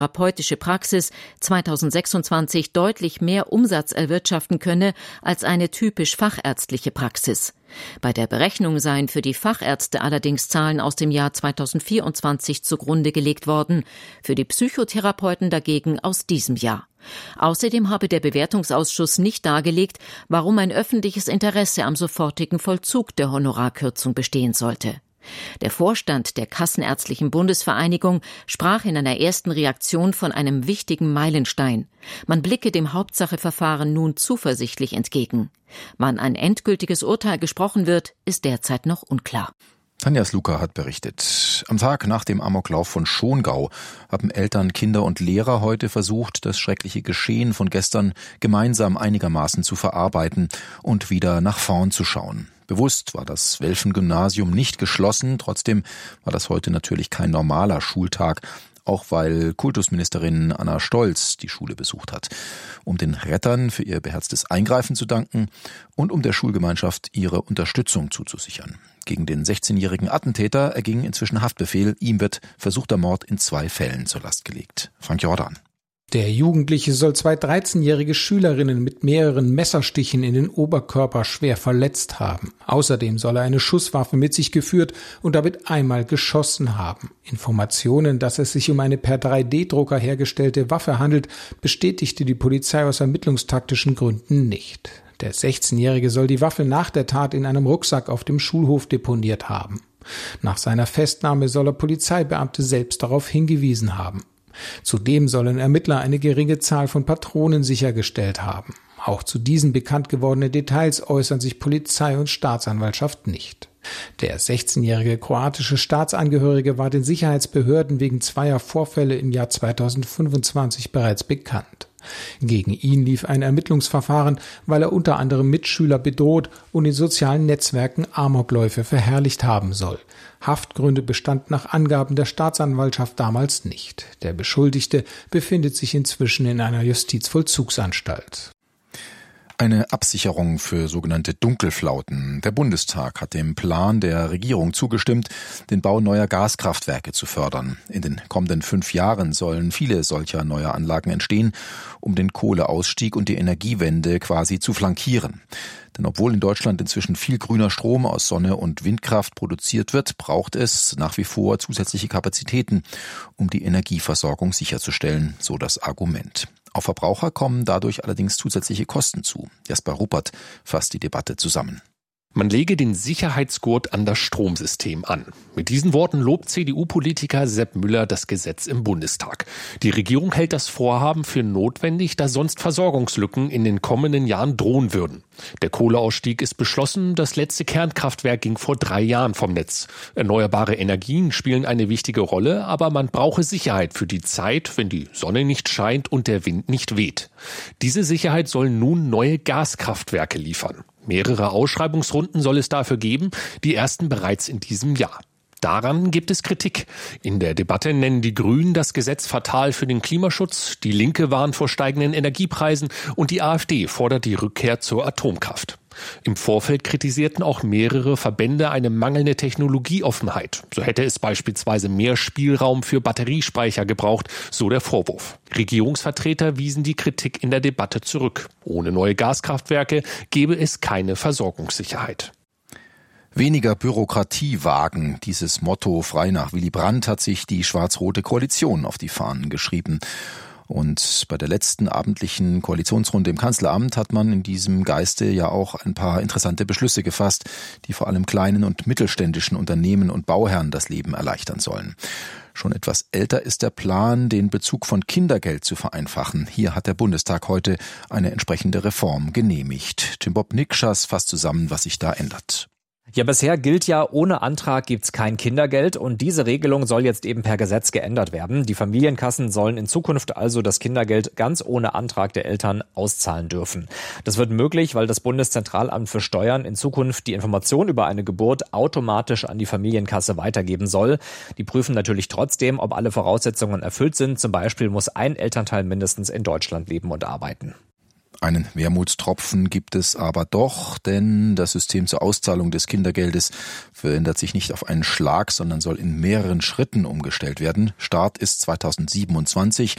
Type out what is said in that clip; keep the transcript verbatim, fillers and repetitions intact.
therapeutische Praxis zweitausendsechsundzwanzig deutlich mehr Umsatz erwirtschaften könne als eine typisch fachärztliche Praxis. Bei der Berechnung seien für die Fachärzte allerdings Zahlen aus dem Jahr zweitausendvierundzwanzig zugrunde gelegt worden, für die Psychotherapeuten dagegen aus diesem Jahr. Außerdem habe der Bewertungsausschuss nicht dargelegt, warum ein öffentliches Interesse am sofortigen Vollzug der Honorarkürzung bestehen sollte. Der Vorstand der Kassenärztlichen Bundesvereinigung sprach in einer ersten Reaktion von einem wichtigen Meilenstein. Man blicke dem Hauptsacheverfahren nun zuversichtlich entgegen. Wann ein endgültiges Urteil gesprochen wird, ist derzeit noch unklar. Tanja Sluka hat berichtet. Am Tag nach dem Amoklauf von Schongau haben Eltern, Kinder und Lehrer heute versucht, das schreckliche Geschehen von gestern gemeinsam einigermaßen zu verarbeiten und wieder nach vorn zu schauen. Bewusst war das Welfen-Gymnasium nicht geschlossen, trotzdem war das heute natürlich kein normaler Schultag, auch weil Kultusministerin Anna Stolz die Schule besucht hat, um den Rettern für ihr beherztes Eingreifen zu danken und um der Schulgemeinschaft ihre Unterstützung zuzusichern. Gegen den sechzehnjährigen Attentäter erging inzwischen Haftbefehl. Ihm wird versuchter Mord in zwei Fällen zur Last gelegt. Frank Jordan. Der Jugendliche soll zwei dreizehnjährige Schülerinnen mit mehreren Messerstichen in den Oberkörper schwer verletzt haben. Außerdem soll er eine Schusswaffe mit sich geführt und damit einmal geschossen haben. Informationen, dass es sich um eine per drei D Drucker hergestellte Waffe handelt, bestätigte die Polizei aus ermittlungstaktischen Gründen nicht. Der sechzehnjährige soll die Waffe nach der Tat in einem Rucksack auf dem Schulhof deponiert haben. Nach seiner Festnahme soll er Polizeibeamte selbst darauf hingewiesen haben. Zudem sollen Ermittler eine geringe Zahl von Patronen sichergestellt haben. Auch zu diesen bekannt gewordenen Details äußern sich Polizei und Staatsanwaltschaft nicht. Der sechzehnjährige kroatische Staatsangehörige war den Sicherheitsbehörden wegen zweier Vorfälle im Jahr zweitausendfünfundzwanzig bereits bekannt. Gegen ihn lief ein Ermittlungsverfahren, weil er unter anderem Mitschüler bedroht und in sozialen Netzwerken Amokläufe verherrlicht haben soll. Haftgründe bestand nach Angaben der Staatsanwaltschaft damals nicht. Der Beschuldigte befindet sich inzwischen in einer Justizvollzugsanstalt. Eine Absicherung für sogenannte Dunkelflauten. Der Bundestag hat dem Plan der Regierung zugestimmt, den Bau neuer Gaskraftwerke zu fördern. In den kommenden fünf Jahren sollen viele solcher neuer Anlagen entstehen, um den Kohleausstieg und die Energiewende quasi zu flankieren. Denn obwohl in Deutschland inzwischen viel grüner Strom aus Sonne- und Windkraft produziert wird, braucht es nach wie vor zusätzliche Kapazitäten, um die Energieversorgung sicherzustellen, so das Argument. Auf Verbraucher kommen dadurch allerdings zusätzliche Kosten zu. Jasper Ruppert fasst die Debatte zusammen. Man lege den Sicherheitsgurt an das Stromsystem an. Mit diesen Worten lobt C D U-Politiker Sepp Müller das Gesetz im Bundestag. Die Regierung hält das Vorhaben für notwendig, da sonst Versorgungslücken in den kommenden Jahren drohen würden. Der Kohleausstieg ist beschlossen, das letzte Kernkraftwerk ging vor drei Jahren vom Netz. Erneuerbare Energien spielen eine wichtige Rolle, aber man brauche Sicherheit für die Zeit, wenn die Sonne nicht scheint und der Wind nicht weht. Diese Sicherheit sollen nun neue Gaskraftwerke liefern. Mehrere Ausschreibungsrunden soll es dafür geben, die ersten bereits in diesem Jahr. Daran gibt es Kritik. In der Debatte nennen die Grünen das Gesetz fatal für den Klimaschutz, die Linke warnt vor steigenden Energiepreisen und die AfD fordert die Rückkehr zur Atomkraft. Im Vorfeld kritisierten auch mehrere Verbände eine mangelnde Technologieoffenheit. So hätte es beispielsweise mehr Spielraum für Batteriespeicher gebraucht, so der Vorwurf. Regierungsvertreter wiesen die Kritik in der Debatte zurück. Ohne neue Gaskraftwerke gäbe es keine Versorgungssicherheit. Weniger Bürokratie wagen. Dieses Motto frei nach Willy Brandt hat sich die schwarz-rote Koalition auf die Fahnen geschrieben. Und bei der letzten abendlichen Koalitionsrunde im Kanzleramt hat man in diesem Geiste ja auch ein paar interessante Beschlüsse gefasst, die vor allem kleinen und mittelständischen Unternehmen und Bauherren das Leben erleichtern sollen. Schon etwas älter ist der Plan, den Bezug von Kindergeld zu vereinfachen. Hier hat der Bundestag heute eine entsprechende Reform genehmigt. Tim Bob Nikschas fasst zusammen, was sich da ändert. Ja, bisher gilt ja, ohne Antrag gibt's kein Kindergeld und diese Regelung soll jetzt eben per Gesetz geändert werden. Die Familienkassen sollen in Zukunft also das Kindergeld ganz ohne Antrag der Eltern auszahlen dürfen. Das wird möglich, weil das Bundeszentralamt für Steuern in Zukunft die Information über eine Geburt automatisch an die Familienkasse weitergeben soll. Die prüfen natürlich trotzdem, ob alle Voraussetzungen erfüllt sind. Zum Beispiel muss ein Elternteil mindestens in Deutschland leben und arbeiten. Einen Wermutstropfen gibt es aber doch, denn das System zur Auszahlung des Kindergeldes verändert sich nicht auf einen Schlag, sondern soll in mehreren Schritten umgestellt werden. Start ist zweitausendsiebenundzwanzig.